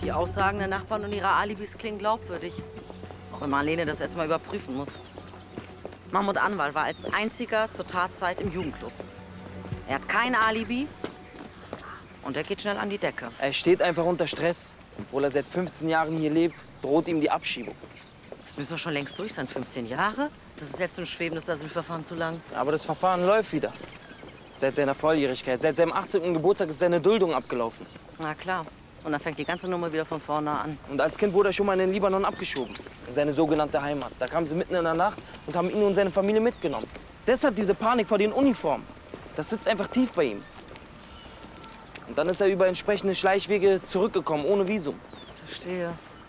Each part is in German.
Die Aussagen der Nachbarn und ihrer Alibis klingen glaubwürdig. Auch wenn Marlene das erstmal überprüfen muss. Mahmoud Anwar war als einziger zur Tatzeit im Jugendclub. Er hat kein Alibi und er geht schnell an die Decke. Er steht einfach unter Stress. Obwohl er seit 15 Jahren hier lebt, droht ihm die Abschiebung. Das müsste doch schon längst durch sein, 15 Jahre? Das ist selbst für ein schwebendes Asylverfahren zu lang. Aber das Verfahren läuft wieder. Seit seiner Volljährigkeit, seit seinem 18. Geburtstag ist seine Duldung abgelaufen. Na klar. Und dann fängt die ganze Nummer wieder von vorne an. Und als Kind wurde er schon mal in den Libanon abgeschoben. In seine sogenannte Heimat. Da kamen sie mitten in der Nacht und haben ihn und seine Familie mitgenommen. Deshalb diese Panik vor den Uniformen. Das sitzt einfach tief bei ihm. Und dann ist er über entsprechende Schleichwege zurückgekommen, ohne Visum. Verstehe.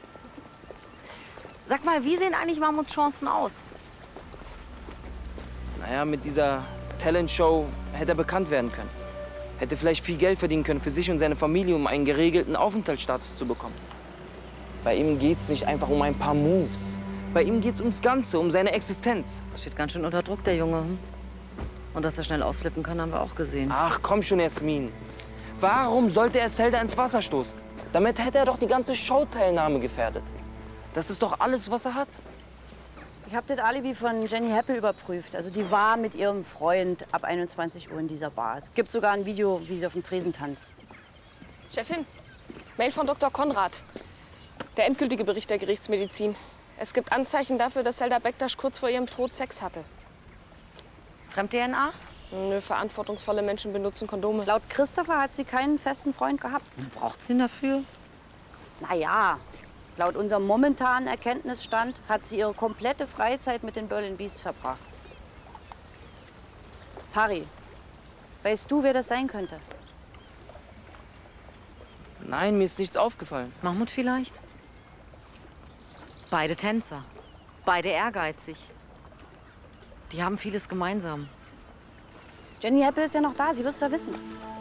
Sag mal, wie sehen eigentlich Mahmouds Chancen aus? Naja, mit dieser Talentshow hätte er bekannt werden können. Hätte vielleicht viel Geld verdienen können für sich und seine Familie, um einen geregelten Aufenthaltsstatus zu bekommen. Bei ihm geht's nicht einfach um ein paar Moves. Bei ihm geht's ums Ganze, um seine Existenz. Steht ganz schön unter Druck, der Junge. Hm? Und dass er schnell ausflippen kann, haben wir auch gesehen. Ach, komm schon, Jasmin. Warum sollte er Zelda ins Wasser stoßen? Damit hätte er doch die ganze Showteilnahme gefährdet. Das ist doch alles, was er hat. Ich habe das Alibi von Jenny Heppel überprüft. Also die war mit ihrem Freund ab 21 Uhr in dieser Bar. Es gibt sogar ein Video, wie sie auf dem Tresen tanzt. Chefin, Mail von Dr. Konrad. Der endgültige Bericht der Gerichtsmedizin. Es gibt Anzeichen dafür, dass Zelda Bektasch kurz vor ihrem Tod Sex hatte. Fremd-DNA? Nö, verantwortungsvolle Menschen benutzen Kondome. Laut Christopher hat sie keinen festen Freund gehabt. Braucht sie ihn dafür? Naja, laut unserem momentanen Erkenntnisstand hat sie ihre komplette Freizeit mit den Berlin Beasts verbracht. Harry, weißt du, wer das sein könnte? Nein, mir ist nichts aufgefallen. Mahmoud vielleicht? Beide Tänzer. Beide ehrgeizig. Die haben vieles gemeinsam. Jenny Heppel ist ja noch da, sie wird es ja wissen.